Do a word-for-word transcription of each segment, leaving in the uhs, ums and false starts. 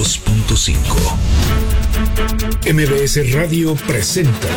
dos punto cinco. M B S Radio presenta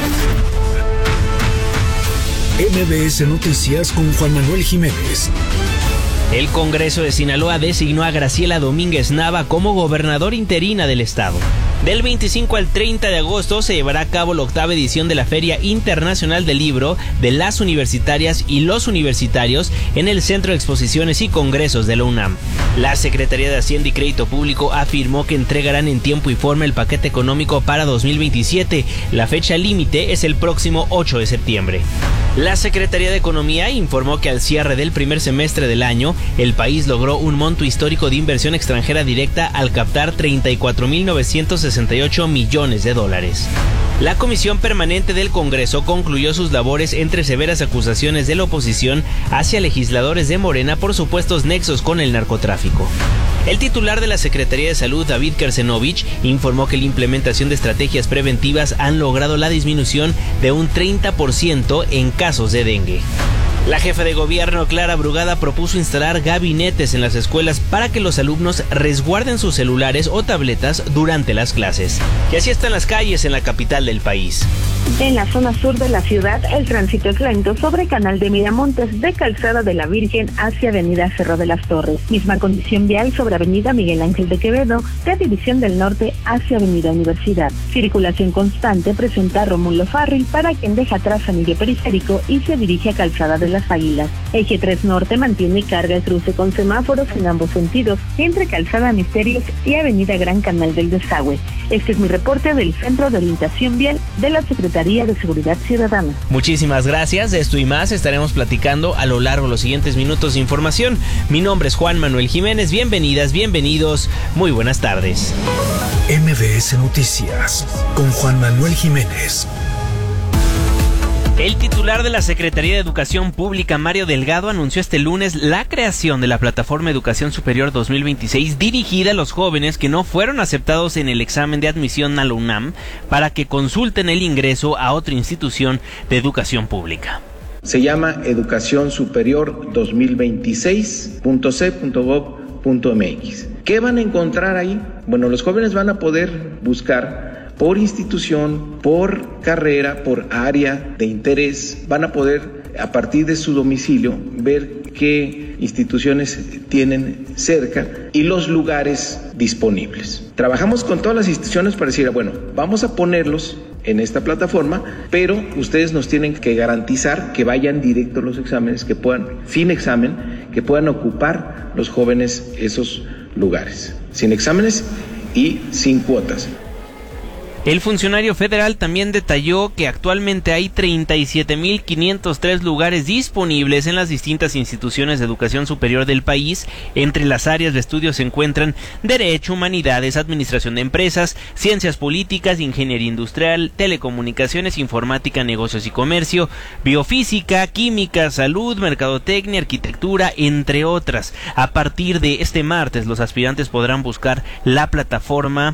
M B S Noticias con Juan Manuel Jiménez. El Congreso de Sinaloa designó a Graciela Domínguez Nava como gobernadora interina del estado. Del veinticinco al treinta de agosto se llevará a cabo la octava edición de la Feria Internacional del Libro de las Universitarias y los Universitarios en el Centro de Exposiciones y Congresos de la UNAM. La Secretaría de Hacienda y Crédito Público afirmó que entregarán en tiempo y forma el paquete económico para dos mil veintisiete. La fecha límite es el próximo ocho de septiembre. La Secretaría de Economía informó que al cierre del primer semestre del año, el país logró un monto histórico de inversión extranjera directa al captar treinta y cuatro mil novecientos sesenta y ocho millones de dólares. La Comisión Permanente del Congreso concluyó sus labores entre severas acusaciones de la oposición hacia legisladores de Morena por supuestos nexos con el narcotráfico. El titular de la Secretaría de Salud, David Kersenovich, informó que la implementación de estrategias preventivas han logrado la disminución de un treinta por ciento en casos de dengue. La jefa de gobierno, Clara Brugada, propuso instalar gabinetes en las escuelas para que los alumnos resguarden sus celulares o tabletas durante las clases. Y así están las calles en la capital del país. En la zona sur de la ciudad, el tránsito es lento sobre Canal de Miramontes de Calzada de la Virgen hacia Avenida Cerro de las Torres. Misma condición vial sobre Avenida Miguel Ángel de Quevedo de División del Norte hacia Avenida Universidad. Circulación constante presenta Rómulo Farril para quien deja atrás Anillo Periférico y se dirige a Calzada de las Águilas. Eje tres Norte mantiene carga el cruce con semáforos en ambos sentidos entre Calzada Misterios y Avenida Gran Canal del Desagüe. Este es mi reporte del Centro de Orientación Vial de la Secretaría de Seguridad Ciudadana. Muchísimas gracias. De esto y más estaremos platicando a lo largo de los siguientes minutos de información. Mi nombre es Juan Manuel Jiménez. Bienvenidas, bienvenidos. Muy buenas tardes. M B S Noticias con Juan Manuel Jiménez. El titular de la Secretaría de Educación Pública, Mario Delgado, anunció este lunes la creación de la Plataforma Educación Superior dos mil veintiséis dirigida a los jóvenes que no fueron aceptados en el examen de admisión a la UNAM para que consulten el ingreso a otra institución de educación pública. Se llama Educación Superior dos mil veintiséis punto ce punto gob punto eme equis. ¿Qué van a encontrar ahí? Bueno, los jóvenes van a poder buscar por institución, por carrera, por área de interés. Van a poder, a partir de su domicilio, ver qué instituciones tienen cerca y los lugares disponibles. Trabajamos con todas las instituciones para decir, bueno, vamos a ponerlos en esta plataforma, pero ustedes nos tienen que garantizar que vayan directo a los exámenes, que puedan, sin examen, que puedan ocupar los jóvenes esos lugares, sin exámenes y sin cuotas. El funcionario federal también detalló que actualmente hay treinta y siete mil quinientos tres lugares disponibles en las distintas instituciones de educación superior del país. Entre las áreas de estudio se encuentran Derecho, Humanidades, Administración de Empresas, Ciencias Políticas, Ingeniería Industrial, Telecomunicaciones, Informática, Negocios y Comercio, Biofísica, Química, Salud, Mercadotecnia, Arquitectura, entre otras. A partir de este martes, los aspirantes podrán buscar la plataforma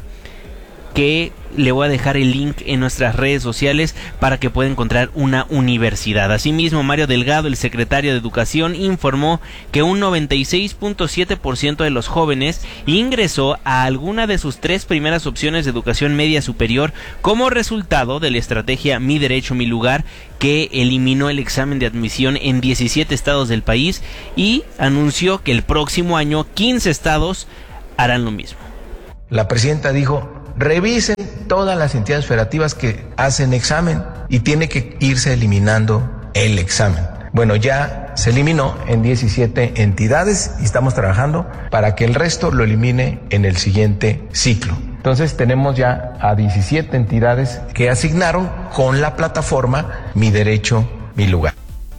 que le voy a dejar el link en nuestras redes sociales para que pueda encontrar una universidad. Asimismo, Mario Delgado, el secretario de Educación, informó que un noventa y seis punto siete por ciento de los jóvenes ingresó a alguna de sus tres primeras opciones de educación media superior como resultado de la estrategia Mi Derecho, Mi Lugar, que eliminó el examen de admisión en diecisiete estados del país y anunció que el próximo año quince estados harán lo mismo. La presidenta dijo: revisen todas las entidades federativas que hacen examen y tiene que irse eliminando el examen. Bueno, ya se eliminó en diecisiete entidades y estamos trabajando para que el resto lo elimine en el siguiente ciclo. Entonces tenemos ya a diecisiete entidades que asignaron con la plataforma Mi Derecho, Mi Lugar.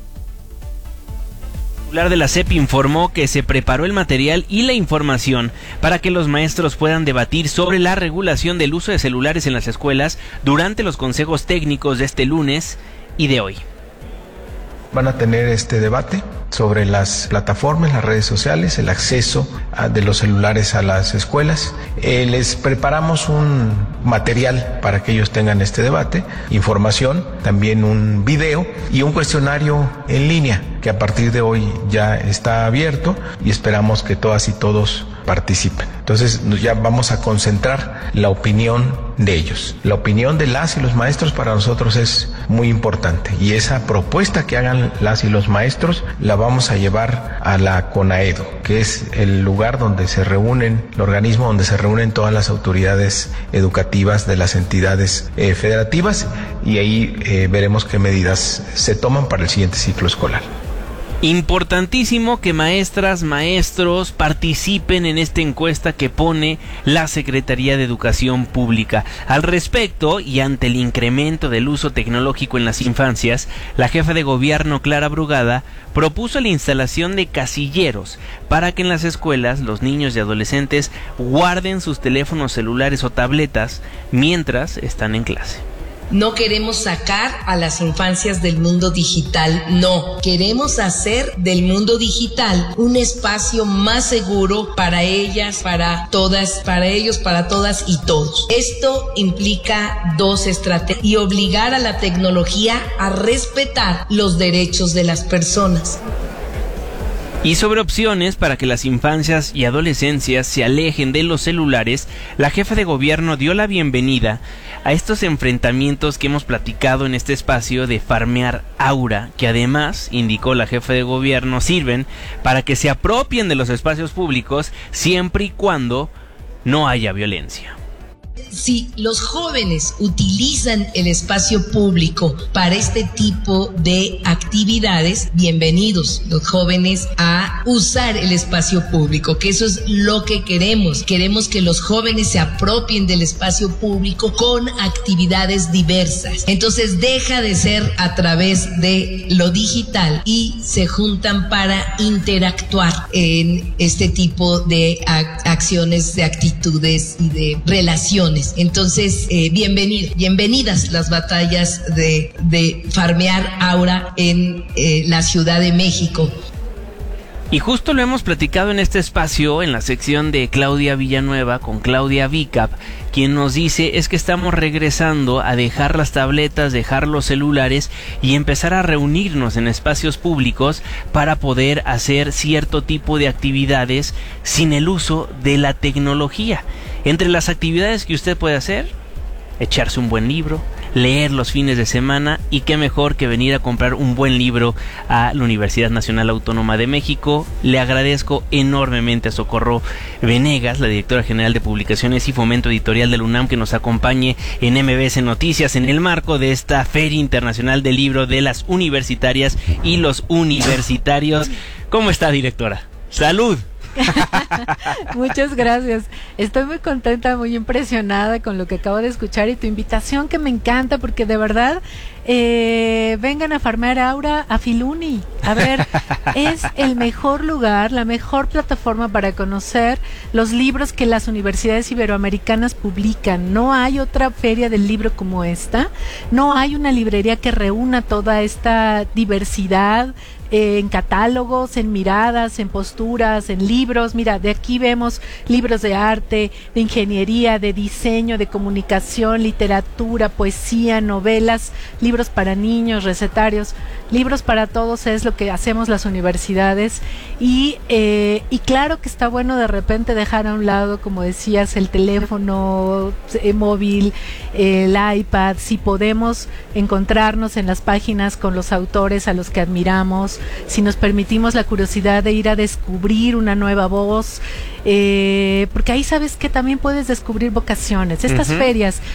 El titular de la S E P informó que se preparó el material y la información para que los maestros puedan debatir sobre la regulación del uso de celulares en las escuelas durante los consejos técnicos de este lunes y de hoy. Van a tener este debate sobre las plataformas, las redes sociales, el acceso a, de los celulares a las escuelas. Eh, les preparamos un material para que ellos tengan este debate, información, también un video y un cuestionario en línea que a partir de hoy ya está abierto y esperamos que todas y todos participen. Entonces ya vamos a concentrar la opinión de ellos. La opinión de las y los maestros para nosotros es muy importante, y esa propuesta que hagan las y los maestros la vamos a llevar a la CONAEDO, que es el lugar donde se reúnen, el organismo donde se reúnen todas las autoridades educativas de las entidades eh, federativas, y ahí eh, veremos qué medidas se toman para el siguiente ciclo escolar. Importantísimo que maestras, maestros participen en esta encuesta que pone la Secretaría de Educación Pública. Al respecto, y ante el incremento del uso tecnológico en las infancias, la jefa de gobierno, Clara Brugada, propuso la instalación de casilleros para que en las escuelas los niños y adolescentes guarden sus teléfonos celulares o tabletas mientras están en clase. No queremos sacar a las infancias del mundo digital, no. Queremos hacer del mundo digital un espacio más seguro para ellas, para todas, para ellos, para todas y todos. Esto implica dos estrategias y obligar a la tecnología a respetar los derechos de las personas. Y sobre opciones para que las infancias y adolescencias se alejen de los celulares, la jefa de gobierno dio la bienvenida a estos enfrentamientos que hemos platicado en este espacio de farmear aura, que además, indicó la jefa de gobierno, sirven para que se apropien de los espacios públicos siempre y cuando no haya violencia. Si los jóvenes utilizan el espacio público para este tipo de actividades, bienvenidos los jóvenes a usar el espacio público, que eso es lo que queremos. Queremos que los jóvenes se apropien del espacio público con actividades diversas. Entonces deja de ser a través de lo digital y se juntan para interactuar en este tipo de ac- acciones, de actitudes y de relaciones. Entonces, eh, bienvenido, bienvenidas las batallas de, de farmear aura en eh, la Ciudad de México. Y justo lo hemos platicado en este espacio, en la sección de Claudia Villanueva con Claudia Vicap, quien nos dice es que estamos regresando a dejar las tabletas, dejar los celulares y empezar a reunirnos en espacios públicos para poder hacer cierto tipo de actividades sin el uso de la tecnología. Entre las actividades que usted puede hacer, echarse un buen libro, leer los fines de semana, y qué mejor que venir a comprar un buen libro a la Universidad Nacional Autónoma de México. Le agradezco enormemente a Socorro Venegas, la directora general de Publicaciones y Fomento Editorial de la UNAM, que nos acompañe en M B S Noticias en el marco de esta Feria Internacional del Libro de las Universitarias y los Universitarios. ¿Cómo está, directora? ¡Salud! Muchas gracias. Estoy muy contenta, muy impresionada con lo que acabo de escuchar y tu invitación, que me encanta, porque de verdad eh, vengan a farmear aura a Filuni. A ver, es el mejor lugar, la mejor plataforma para conocer los libros que las universidades iberoamericanas publican. No hay otra feria del libro como esta. No hay una librería que reúna toda esta diversidad Eh, en catálogos, en miradas, en posturas, en libros. Mira, de aquí vemos libros de arte, de ingeniería, de diseño, de comunicación, literatura, poesía, novelas, libros para niños, recetarios, libros para todos. Es lo que hacemos las universidades. Y, eh, y claro que está bueno de repente dejar a un lado, como decías, el teléfono eh, móvil, eh, el iPad. Si podemos encontrarnos en las páginas con los autores a los que admiramos, si nos permitimos la curiosidad de ir a descubrir una nueva voz, eh, porque ahí sabes que también puedes descubrir vocaciones. Estas uh-huh. ferias